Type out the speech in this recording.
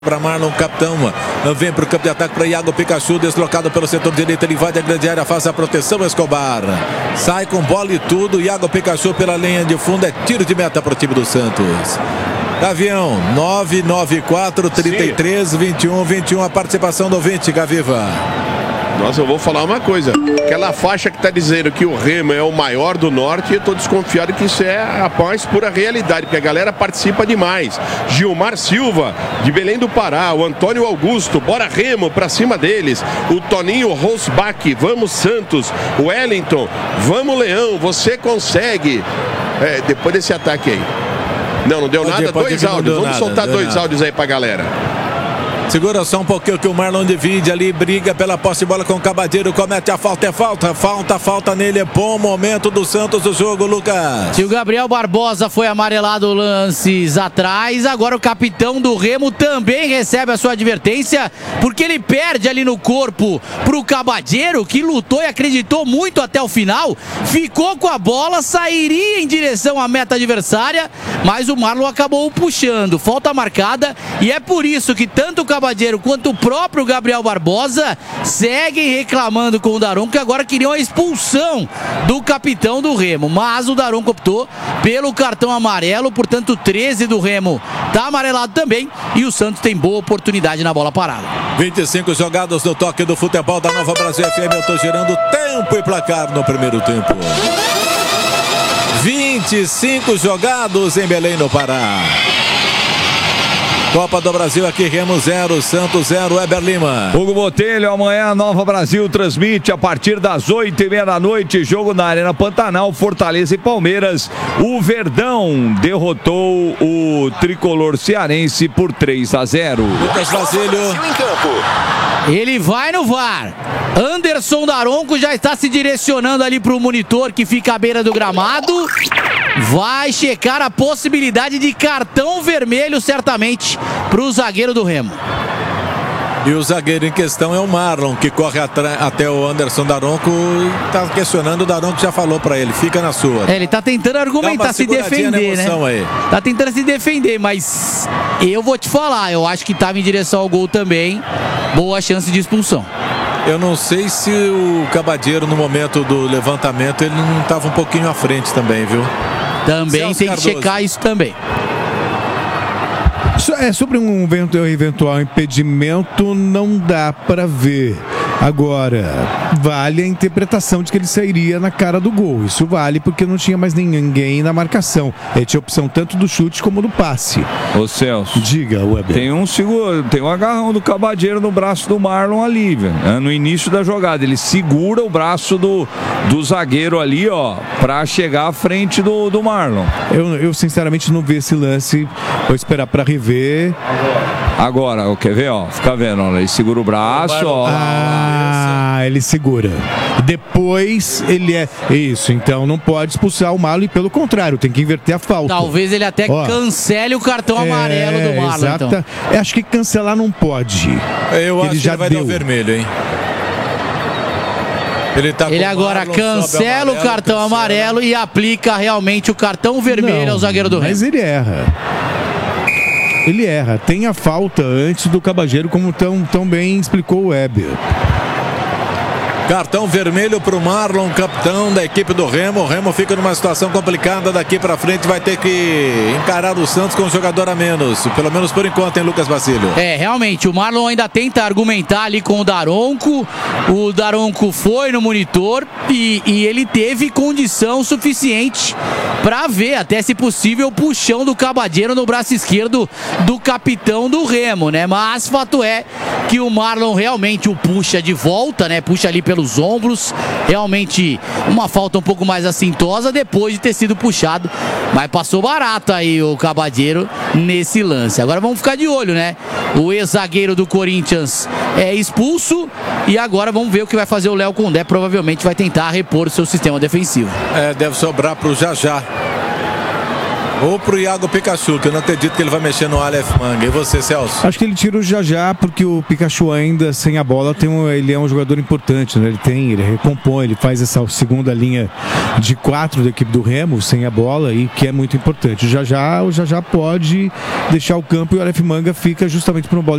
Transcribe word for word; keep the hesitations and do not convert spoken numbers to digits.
Para Marlon, capitão, vem para o campo de ataque para Iago Pikachu, deslocado pelo setor direito, ele vai da grande área, faz a proteção, Escobar sai com bola e tudo, Iago Pikachu pela linha de fundo, é tiro de meta para o time do Santos. Gavião, nove nove quatro, trinta e três, vinte e um, vinte e um, a participação do ouvinte, Gaviva. Nossa, eu vou falar uma coisa, aquela faixa que está dizendo que o Remo é o maior do norte, eu estou desconfiado que isso é a mais pura realidade, porque a galera participa demais. Gilmar Silva, de Belém do Pará, o Antônio Augusto, bora Remo, pra cima deles, o Toninho Rosbach, vamos Santos, o Wellington, vamos Leão, você consegue. É, depois desse ataque aí. Não, não deu pode, nada, pode dois áudios, vamos nada, soltar dois nada. áudios aí pra galera. Segura só um pouquinho que o Marlon divide ali, briga pela posse de bola com o Cabadeiro, comete a falta, é falta, falta, falta nele, é bom momento do Santos do jogo, Lucas. Se o Gabriel Barbosa foi amarelado lances atrás, agora o capitão do Remo também recebe a sua advertência, porque ele perde ali no corpo pro Cabadeiro, que lutou e acreditou muito até o final, ficou com a bola, sairia em direção à meta adversária, mas o Marlon acabou puxando, falta marcada, e é por isso que tanto o Cabadeiro quanto o próprio Gabriel Barbosa seguem reclamando com o Daronco, que agora queriam a expulsão do capitão do Remo, mas o Daronco optou pelo cartão amarelo, portanto treze do Remo tá amarelado também, e o Santos tem boa oportunidade na bola parada. vinte e cinco jogadas no toque do futebol da Nova Brasil F M, eu tô gerando tempo e placar no primeiro tempo. vinte e cinco jogados em Belém do Pará. Copa do Brasil aqui, Remo zero, Santos zero, Weber Lima. Hugo Botelho, amanhã a Nova Brasil transmite a partir das oito e meia da noite, jogo na Arena Pantanal, Fortaleza e Palmeiras. O Verdão derrotou o tricolor cearense por três a zero. Lucas Basílio. Ele vai no V A R. Anderson Daronco já está se direcionando ali para o monitor que fica à beira do gramado. Vai checar a possibilidade de cartão vermelho, certamente, para o zagueiro do Remo. E o zagueiro em questão é o Marlon, que corre até o Anderson Daronco. Está questionando, o Daronco já falou para ele, fica na sua. É, ele está tentando argumentar, se defender, né? Aí. Tá tentando se defender, mas eu vou te falar, eu acho que estava em direção ao gol também. Boa chance de expulsão. Eu não sei se o Cabadeiro, no momento do levantamento, ele não estava um pouquinho à frente também, viu? Também Celso tem Cardoso. Que checar isso também. É, sobre um eventual impedimento, não dá para ver. Agora, vale a interpretação de que ele sairia na cara do gol. Isso vale porque não tinha mais ninguém na marcação. Ele tinha opção tanto do chute como do passe. Ô Celso, diga, Weber. Tem um seguro, tem um agarrão do Cabadeiro no braço do Marlon ali, velho. No início da jogada, ele segura o braço do, do zagueiro ali, ó, pra chegar à frente do, do Marlon. Eu, eu sinceramente não vi esse lance. Vou esperar pra rever. Agora, quer ver, ó? Fica vendo, ó. Ele segura o braço, ó. Ah, ele segura. Depois ele é. Isso, então não pode expulsar o Marlon e pelo contrário, tem que inverter a falta. Talvez ele até ó, cancele o cartão é, amarelo do Marlon. Exata. Então. Eu acho que cancelar não pode. Eu ele acho já que ele vai deu. dar o vermelho, hein? Ele, tá ele agora Marlon, cancela o, amarelo, o cartão cancela. amarelo e aplica realmente o cartão vermelho não, ao zagueiro do Remo. Mas ele erra. Ele erra. Tem a falta antes do Cabadeiro, como tão, tão bem explicou o Weber. Cartão vermelho para o Marlon, capitão da equipe do Remo. O Remo fica numa situação complicada daqui para frente. Vai ter que encarar o Santos com um jogador a menos. Pelo menos por enquanto, hein, Lucas Basílio? É, realmente. O Marlon ainda tenta argumentar ali com o Daronco. O Daronco foi no monitor e, e ele teve condição suficiente para ver, até se possível, o puxão do Cabadeiro no braço esquerdo do capitão do Remo, né? Mas fato é que o Marlon realmente o puxa de volta, né? Puxa ali pelos ombros, realmente uma falta um pouco mais assintosa depois de ter sido puxado, mas passou barato aí o Cabadeiro nesse lance. Agora vamos ficar de olho, né? O ex-zagueiro do Corinthians é expulso e agora vamos ver o que vai fazer o Léo Condé. Provavelmente vai tentar repor o seu sistema defensivo. É, deve sobrar pro Jajá. Ou pro Iago Pikachu, que eu não acredito que ele vai mexer no Aleph Manga. E você, Celso? Acho que ele tira o Jajá, porque o Pikachu ainda sem a bola tem um, ele é um jogador importante, né? Ele tem, ele recompõe, ele faz essa segunda linha de quatro da equipe do Remo sem a bola, e que é muito importante. O Jajá, o Jajá pode deixar o campo e o Aleph Manga fica justamente para uma bola